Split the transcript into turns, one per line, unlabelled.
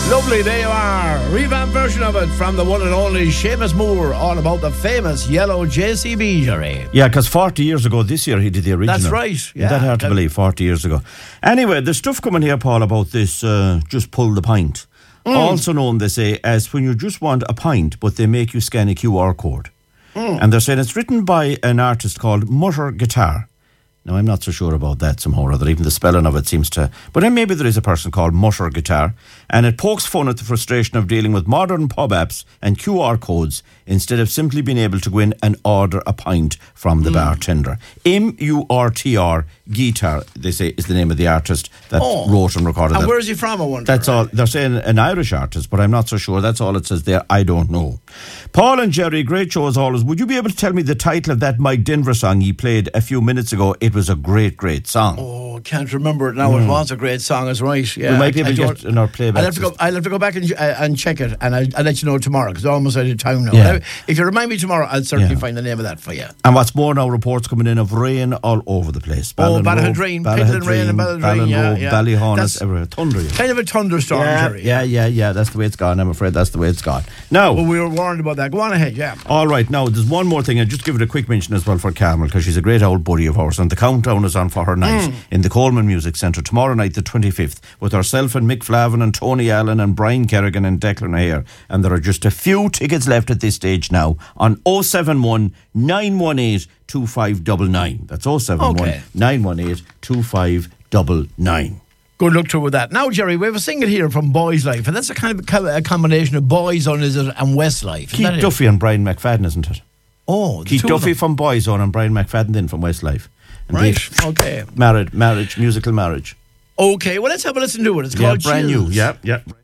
Lovely, there you are. Revamped version of it from the one and only Seamus Moore, all about the famous yellow JCB, Jerry.
Yeah, because 40 years ago this year he did the original.
That's right. Yeah.
Isn't that hard to believe, 40 years ago. Anyway, there's stuff coming here, Paul, about this just pull the pint. Also known, they say, as when you just want a pint, but they make you scan a QR code. And they're saying it's written by an artist called Mutter Guitar. Now, I'm not so sure about that somehow or other. Even the spelling of it seems to... But then maybe there is a person called Mutter Guitar, and it pokes fun at the frustration of dealing with modern pub apps and QR codes instead of simply being able to go in and order a pint from the bartender. M-U-R-T-R, Guitar, they say, is the name of the artist that wrote and recorded that.
And where is he from, I wonder?
That's all. They're saying an Irish artist, but I'm not so sure. That's all it says there. I don't know. Paul and Jerry, great show as always. Would you be able to tell me the title of that Mike Denver song he played a few minutes ago? It was a great, great song.
Oh, can't remember it now. It was a great song, is right. Yeah,
we might be able to get in our playback.
I'll have to go back and check it, and I'll let you know tomorrow, because I'm almost out of town now.
Yeah.
If you remind me tomorrow, I'll certainly find the name of that for you.
And what's more now, reports coming in of rain all over the place.
Ballinadrain, Pitland rain and Ballinadrain, yeah.
Ballyhonus, everywhere. Thunder.
Kind of a thunderstorm, Jerry.
Yeah. That's the way it's gone. I'm afraid that's the way it's gone. Now,
well, we were warned about that. Go on ahead, yeah.
All right, now, there's one more thing. I'll just give it a quick mention as well for Carmel, because she's a great old buddy of ours, and the countdown is on for her night in the Coleman Music Centre tomorrow night, the 25th, with herself and Mick Flavin and Tony Allen and Brian Kerrigan and Declan O'Hare. And there are just a few tickets left at this stage now on 071 918 2599. That's 071 918 2599.
Good luck to her with that. Now, Jerry, we have a single here from Boys Life, and that's a kind of a combination of Boyzone, is it, and Westlife.
Keith Duffy and Brian McFadden, isn't it?
Oh,
Keith Duffy from Boyzone and Brian McFadden then from Westlife. And
right, okay.
Marriage, musical marriage.
Okay, well, let's have a listen to it. It's called
brand
Chills.
new, yeah.